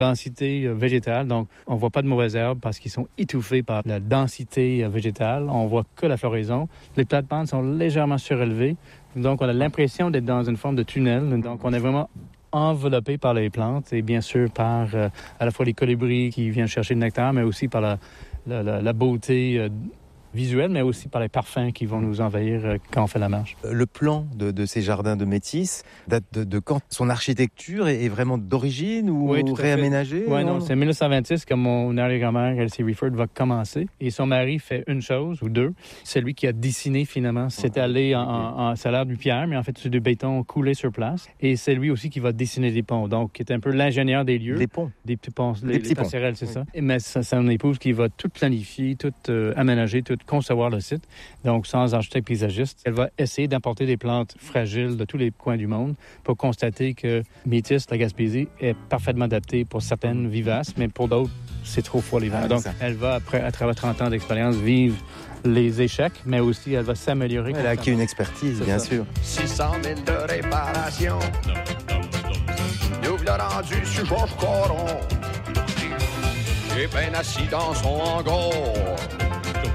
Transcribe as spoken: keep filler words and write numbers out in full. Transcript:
densité végétale, donc on voit pas de mauvaises herbes parce qu'ils sont étouffés par la densité végétale. On voit que la floraison. Les plates-bandes sont légèrement surélevées, donc on a l'impression d'être dans une forme de tunnel. Donc on est vraiment enveloppé par les plantes et bien sûr par euh, à la fois les colibris qui viennent chercher le nectar, mais aussi par la, la, la, la beauté euh, visuelle, mais aussi par les parfums qui vont nous envahir euh, quand on fait la marche. Le plan de, de ces jardins de Métis date de, de quand? Son architecture est, est vraiment d'origine ou oui, réaménagée? Oui, non, c'est mille neuf cent vingt-six que mon arrière-grand-mère, Elsie Rieford, va commencer. Et son mari fait une chose, ou deux. C'est lui qui a dessiné finalement. C'est allé en, en, en salaire du pierre, mais en fait, c'est du béton coulé sur place. Et c'est lui aussi qui va dessiner des ponts. Donc, qui est un peu l'ingénieur des lieux. Les ponts? Des petits ponts. Les, les, petits les ponts. passerelles, c'est oui. ça. Et, mais c'est son épouse qui va tout planifier, tout euh, aménager, tout concevoir le site. Donc, sans architecte paysagiste, elle va essayer d'importer des plantes fragiles de tous les coins du monde pour constater que Métis, la Gaspésie, est parfaitement adaptée pour certaines vivaces, mais pour d'autres, c'est trop froid l'hiver. Ah, donc, ça. Elle va, après, à travers trente ans d'expérience, vivre les échecs, mais aussi elle va s'améliorer. Elle a acquis une expertise, c'est bien ça. sûr. six cent mille de réparation. Nous l'a rendu sur Georges Coron. J'ai bien assis dans son hangar.